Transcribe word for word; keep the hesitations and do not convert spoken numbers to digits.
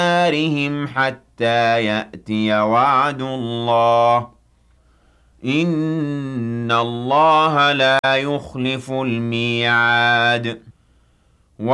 نارهم حتى يأتي وعد الله إن الله لا يخلف الميعاد